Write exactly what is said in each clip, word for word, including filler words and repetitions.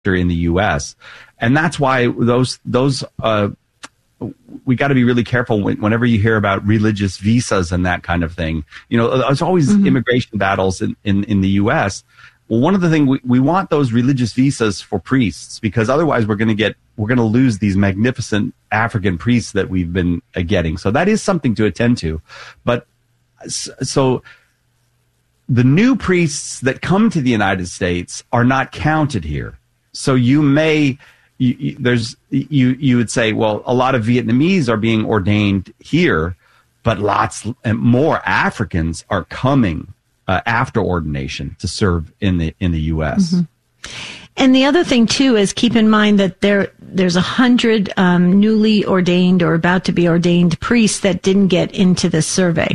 in the U S. And that's why those, those, uh, we got to be really careful when, whenever you hear about religious visas and that kind of thing. You know, there's always mm-hmm. immigration battles in, in, in the U S. Well, one of the things we, we want those religious visas for priests, because otherwise we're going to get, we're going to lose these magnificent African priests that we've been uh, getting. So that is something to attend to. But so the new priests that come to the United States are not counted here. So you may, you, you, there's, you, you would say, well, a lot of Vietnamese are being ordained here, but lots more Africans are coming uh, after ordination to serve in the, in the U S. Mm-hmm. And the other thing too is keep in mind that there, there's a hundred, um, newly ordained or about to be ordained priests that didn't get into this survey.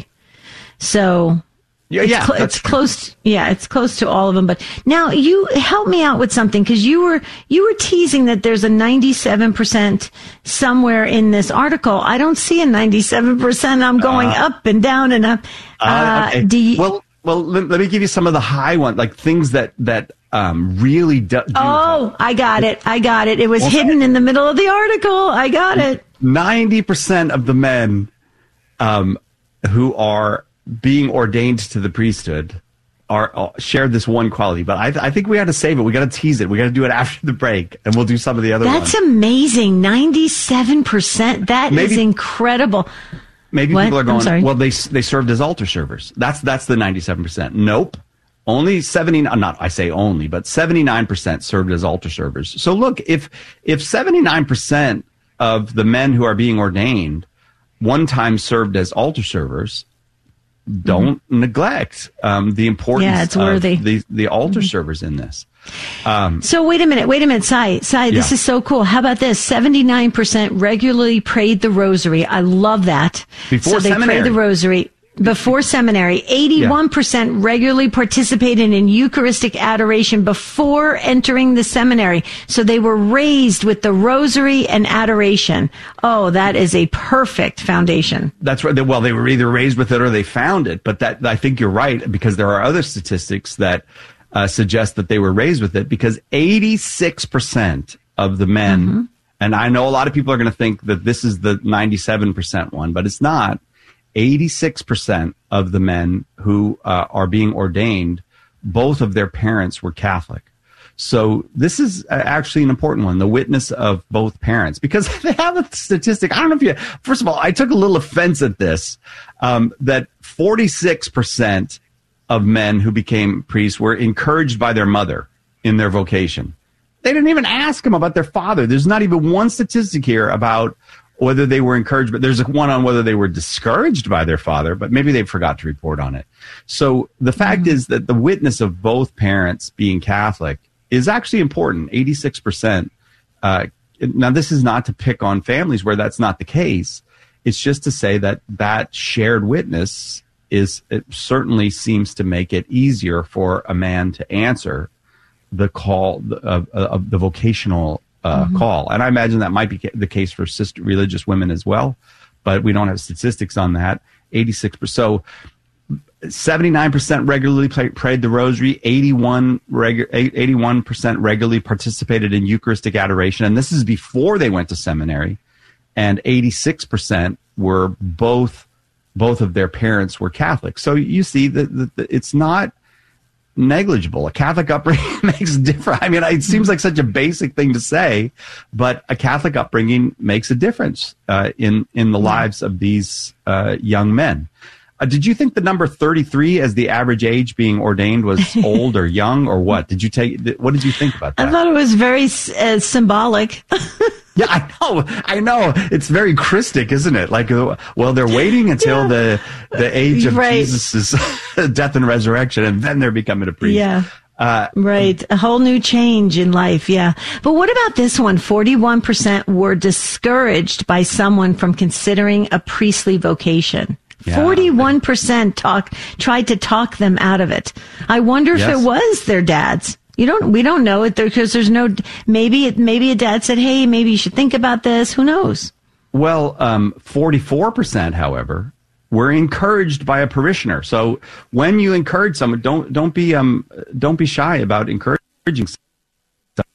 So, Yeah, it's, yeah, cl- it's close. Yeah, it's close to all of them. But now you help me out with something, because you were you were teasing that there's a ninety-seven percent somewhere in this article. I don't see a ninety-seven percent. I'm going uh, up and down and up. Uh, uh, okay. do you, well, well, let, let me give you some of the high ones, like things that that um, really do. do oh, I got it. I got it. It was well, hidden in the middle of the article. I got it. Ninety percent of the men um, who are being ordained to the priesthood are uh, share this one quality, but I, th- I think we got to save it. We got to tease it. We got to do it after the break, and we'll do some of the other That's ones. That's amazing. ninety-seven percent. That maybe, is incredible. Maybe what? people are going, well, they they served as altar servers. That's that's the ninety-seven percent. Nope. Only seventy, not I say only, but seventy-nine percent served as altar servers. So look, if if seventy-nine percent of the men who are being ordained one time served as altar servers, don't mm-hmm. neglect um, the importance yeah, it's worthy. of the, the altar mm-hmm. servers in this. Um, so wait a minute, wait a minute, Sai, Sai, this yeah. is so cool. How about this? seventy-nine percent regularly prayed the rosary. I love that. Before so they seminary. prayed the rosary before seminary. eighty-one percent yeah. regularly participated in Eucharistic adoration before entering the seminary. So they were raised with the rosary and adoration. Oh, that is a perfect foundation. That's right. Well, they were either raised with it or they found it. But that I think you're right, because there are other statistics that uh, suggest that they were raised with it, because eighty-six percent of the men, mm-hmm. and I know a lot of people are going to think that this is the ninety-seven percent one, but it's not. eighty-six percent of the men who uh, are being ordained, both of their parents were Catholic. So this is actually an important one, the witness of both parents, because they have a statistic. I don't know if you, first of all, I took a little offense at this, um, that forty-six percent of men who became priests were encouraged by their mother in their vocation. They didn't even ask them about their father. There's not even one statistic here about whether they were encouraged, but there's one on whether they were discouraged by their father, but maybe they forgot to report on it. So the fact mm-hmm. is that the witness of both parents being Catholic is actually important, eighty-six percent. Uh, now, this is not to pick on families where that's not the case. It's just to say that that shared witness is, it certainly seems to make it easier for a man to answer the call of, of the vocational Uh, mm-hmm. call. And I imagine that might be the case for sister religious women as well, but we don't have statistics on that. eighty-six percent. So seventy-nine percent regularly play, prayed the rosary, eighty-one, regu- eighty-one percent regularly participated in Eucharistic adoration. And this is before they went to seminary. And eighty-six percent were both, both of their parents were Catholic. So you see that, that, that it's not negligible. A Catholic upbringing makes a difference. I mean, it seems like such a basic thing to say, but a Catholic upbringing makes a difference uh, in in the lives of these uh, young men. Uh, did you think the number thirty-three as the average age being ordained was old or young or what? Did you take? What did you think about that? I thought it was very uh, symbolic. Yeah, I know. I know. It's very Christic, isn't it? Like, uh, well, they're waiting until yeah. the the age of right. Jesus' death and resurrection, and then they're becoming a priest. Yeah. Uh, right. A whole new change in life. Yeah. But what about this one? forty-one percent were discouraged by someone from considering a priestly vocation. Yeah. forty-one percent talk, tried to talk them out of it. I wonder if yes. it was their dads. You don't, we don't know it because there's no, maybe it, maybe a dad said, hey, maybe you should think about this. Who knows? Well, um, forty-four percent, however, were encouraged by a parishioner. So when you encourage someone, don't, don't be, um, don't be shy about encouraging